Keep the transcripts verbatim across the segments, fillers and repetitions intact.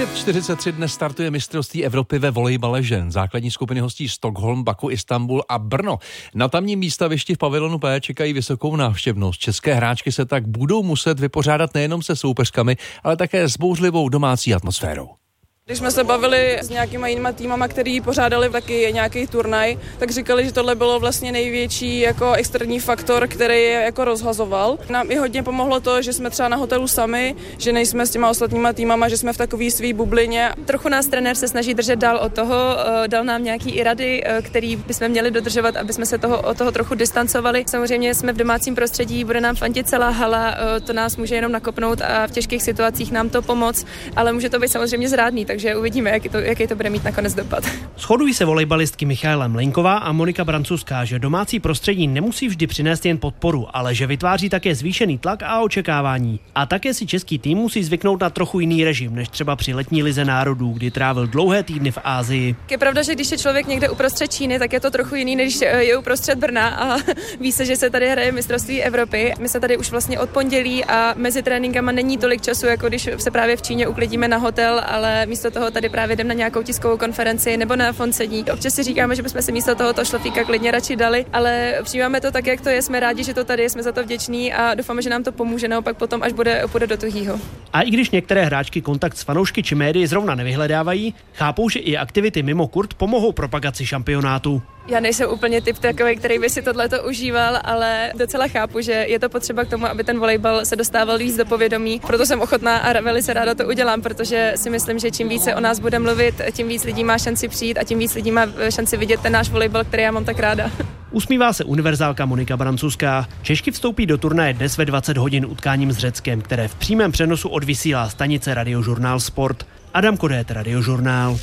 pět čtyřicet tři dnes startuje mistrovství Evropy ve volejbale žen. Základní skupiny hostí Stockholm, Baku, Istanbul a Brno. Na tamním výstavišti v pavilonu P čekají vysokou návštěvnost. České hráčky se tak budou muset vypořádat nejenom se soupeřkami, ale také s bouřlivou domácí atmosférou. Když jsme se bavili s nějakýma jinýma týmama, který pořádali taky nějaký turnaj, tak říkali, že tohle bylo vlastně největší jako externí faktor, který je jako rozhazoval. Nám i hodně pomohlo to, že jsme třeba na hotelu sami, že nejsme s těma ostatníma týmama, že jsme v takový svý bublině. Trochu nás trenér se snaží držet dál od toho, dal nám nějaký i rady, který bychom měli dodržovat, aby jsme se toho, od toho trochu distancovali. Samozřejmě jsme v domácím prostředí, bude nám fandit celá hala, to nás může jenom nakopnout a v těžkých situacích nám to pomoct, ale může to být samozřejmě zrádný, takže uvidíme, jaký to, jaký to bude mít nakonec dopad. Shodují se volejbalistky Michaela Mlejnková a Monika Brancuská, že domácí prostředí nemusí vždy přinést jen podporu, ale že vytváří také zvýšený tlak a očekávání. A také si český tým musí zvyknout na trochu jiný režim, než třeba při letní lize národů, kdy trávil dlouhé týdny v Asii. Je pravda, že když je člověk někde uprostřed Číny, tak je to trochu jiný, než je uprostřed Brna a ví se, že se tady hraje mistrovství Evropy. My se tady už vlastně od pondělí a mezi tréninkama není tolik času, jako když se právě v Číně uklidíme na hotel, ale místo toho tady právě jdem na nějakou tiskovou konferenci nebo na fondsedí. Občas si říkáme, že bychom si místo tohoto šlofíka klidně radši dali, ale přijímáme to tak, jak to je. Jsme rádi, že to tady je, jsme za to vděční a doufáme, že nám to pomůže naopak potom, až bude půjde do tuhýho. A i když některé hráčky kontakt s fanoušky či médii zrovna nevyhledávají, chápou, že i aktivity mimo kurt pomohou propagaci šampionátu. Já nejsem úplně typ takový, který by si tohleto užíval, ale docela chápu, že je to potřeba k tomu, aby ten volejbal se dostával víc do povědomí. Proto jsem ochotná a velice ráda to udělám, protože si myslím, že čím více o nás bude mluvit, tím víc lidí má šanci přijít a tím víc lidí má šanci vidět ten náš volejbal, který já mám tak ráda. Usmívá se univerzálka Monika Brancuská. Češky vstoupí do turnaje dnes ve dvacet hodin utkáním s Řeckem, které v přímém přenosu odvysílá stanice Radiožurnál Sport. Adam Kodét, Radiožurnál.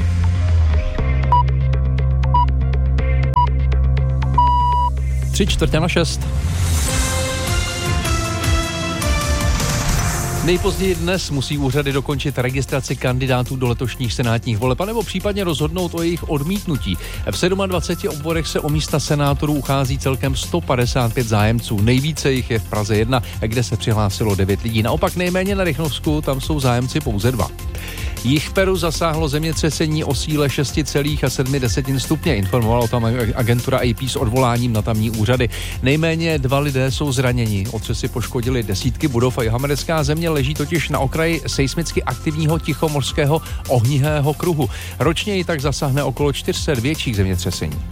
Tři čtvrtě na šest. Nejpozději dnes musí úřady dokončit registraci kandidátů do letošních senátních voleb, nebo případně rozhodnout o jejich odmítnutí. V dvaceti sedmi obvodech se o místa senátorů uchází celkem sto padesát pět zájemců. Nejvíce jich je v Praze jedna, kde se přihlásilo devět lidí. Naopak nejméně na Rychnovsku, tam jsou zájemci pouze dva. Jih Peru zasáhlo zemětřesení o síle šest celá sedm stupně. Informovala o tom agentura A P s odvoláním na tamní úřady. Nejméně dva lidé jsou zraněni. Otřesy poškodily desítky budov a jihoamerická země leží totiž na okraji seismicky aktivního tichomořského ohnivého kruhu. Ročně ji tak zasáhne okolo čtyři sta větších zemětřesení.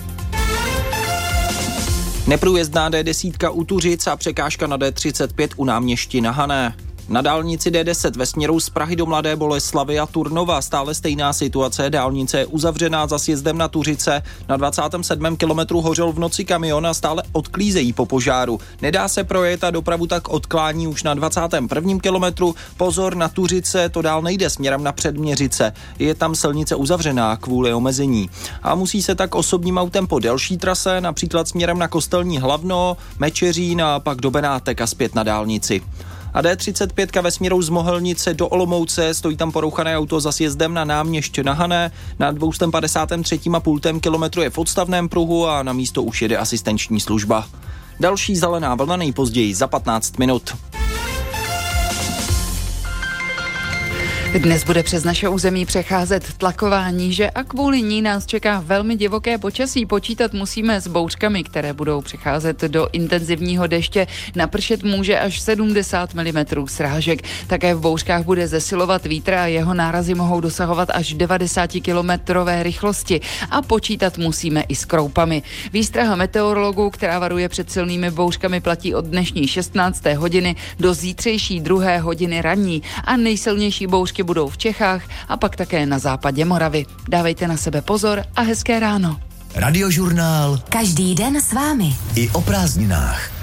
Neprůjezdná D deset u Tuřic a překážka na D třicet pět u náměšti na Hané. Na dálnici D deset ve směru z Prahy do Mladé Boleslavi a Turnova stále stejná situace. Dálnice je uzavřená za sjezdem na Tuřice. Na dvacátém sedmém kilometru hořel v noci kamion a stále odklízejí po požáru. Nedá se projet a dopravu tak odklání už na dvacátém prvním kilometru. Pozor, na Tuřice to dál nejde směrem na Předměřice. Je tam silnice uzavřená kvůli omezení. A musí se tak osobním autem po delší trase, například směrem na Kostelní Hlavno, Mečeřín a pak do Benátek a zpět na dálnici. A D třicet pět ve směru z Mohelnice do Olomouce, stojí tam porouchané auto za sjezdem na náměšť na Hané, na dvě stě padesát tři celá pět kilometru je v odstavném pruhu a na místo už jede asistenční služba. Další zelená vlna nejpozději za patnáct minut. Dnes bude přes naše území přecházet tlaková níže a kvůli ní nás čeká velmi divoké počasí. Počítat musíme s bouřkami, které budou přecházet do intenzivního deště. Napršet může až sedmdesát milimetrů srážek. Také v bouřkách bude zesilovat vítr a jeho nárazy mohou dosahovat až devadesátikilometrové rychlosti. A počítat musíme i s kroupami. Výstraha meteorologů, která varuje před silnými bouřkami, platí od dnešní šestnácté hodiny do zítřejší druhé hodiny ranní a nejsilnější bouřky budou v Čechách a pak také na západě Moravy. Dávejte na sebe pozor a hezké ráno. Radiožurnál. Každý den s vámi. I o prázdninách.